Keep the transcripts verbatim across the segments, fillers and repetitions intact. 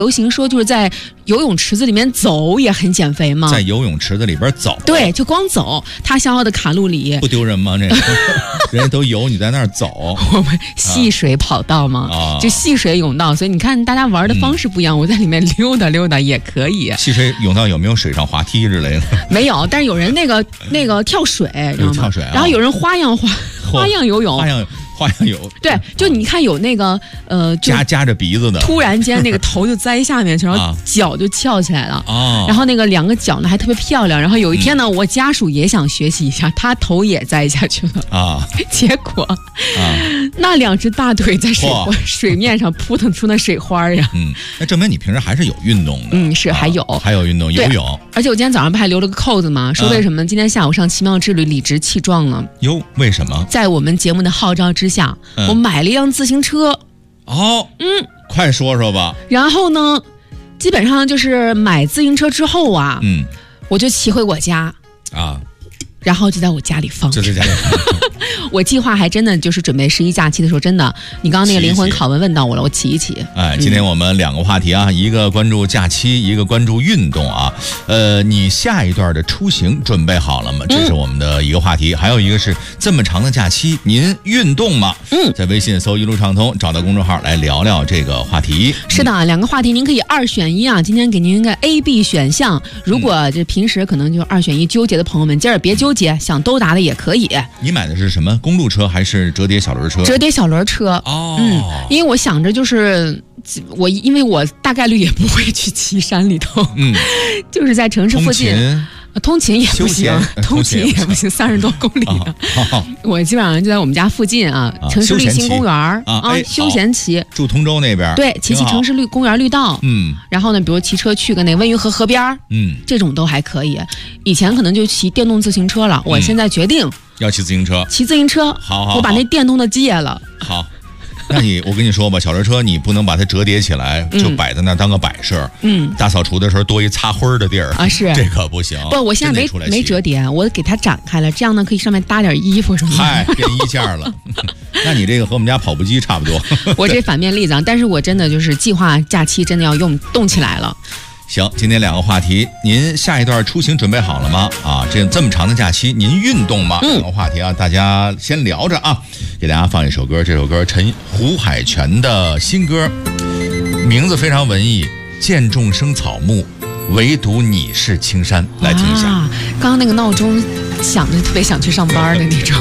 流行说就是在游泳池子里面走也很减肥吗？ 在游泳池子里边走， 对，就光走，它消耗的卡路里不丢人吗？这个人家都游，你在那儿走， 我们戏水跑道嘛， 啊、 就戏水泳道，所以你看大家玩的方式不一样，嗯、我在里面溜达溜达也可以。 戏水泳道有没有水上滑梯之类的？ 没有，但是有人那个那个跳水，知道吗？ 跳水、啊， 然后有人花样滑花样游泳， 花样。花样有对，就你看有那个呃， 夹夹着鼻子的， 突然间那个头就栽下面去，然后脚就翘起来了啊， 然后那个两个脚呢还特别漂亮。然后有一天呢，嗯、我家属也想学习一下，他头也栽下去了啊， 结果啊，那两只大腿在水水面上扑腾出那水花呀。 嗯，那证明你平时还是有运动的。 嗯，是、啊、还有还有运动，游泳。 而且我今天早上不还留了个扣子吗？说为什么今天下午上奇妙之旅理直气壮了？ 哟，为什么？ 在我们节目的号召之下，嗯、我买了一辆自行车。 哦， 嗯， 快说说吧。 然后呢，基本上就是买自行车之后啊， 嗯， 我就骑回我家啊， 然后就在我家里放， 就在家里放。 我计划还真的就是准备十一假期的时候，真的，你刚刚那个灵魂拷问问到我了，我骑一骑。 哎，今天我们两个话题啊，嗯、一个关注假期，一个关注运动啊。呃，你下一段的出行准备好了吗？这是我们的一个话题。嗯、还有一个是这么长的假期，您运动吗？ 嗯， 在微信搜一路畅通，找到公众号来聊聊这个话题。 是的，两个话题您可以二选一啊。今天给您一个 A、B 选项，如果这平时可能就二选一纠结的朋友们，今儿别纠结，想都答的也可以。 你买的是什么？公路车还是折叠小轮车？ 折叠小轮车哦， 嗯，因为我想着就是我，因为我大概率也不会去骑山里头，嗯，就是在城市附近。通勤也不行，通勤也不行，三十多公里的。 哦、 我基本上就在我们家附近啊， 啊城市绿新公园啊， 啊休闲骑。 住通州那边， 对，骑骑城市绿公园绿道， 嗯， 然后呢，比如骑车去个那温榆河河边， 嗯， 这种都还可以。以前可能就骑电动自行车了，我现在决定、 嗯、要骑自行车， 骑自行车。 好好好， 我把那电动的戒了。 好。那你我跟你说吧，小轮车你不能把它折叠起来，就摆在那当个摆设。嗯，大扫除的时候多一擦灰的地儿啊，是这可不行。 不，我现在没没折叠，我给它展开了，这样呢可以上面搭点衣服什么的。 嗨，变衣架了。那你这个和我们家跑步机差不多。 我这反面例子啊，但是我真的就是计划假期真的要用动起来了。 行，今天两个话题，您下一段出行准备好了吗？啊，这这么长的假期，您运动吗？两个话题啊，大家先聊着啊。给大家放一首歌，这首歌陈胡海泉的新歌，名字非常文艺，见众生草木，唯独你是青山。来听一下。 啊，刚刚那个闹钟响着，特别想去上班的那种。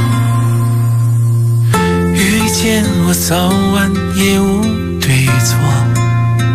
遇见我早晚也无对错。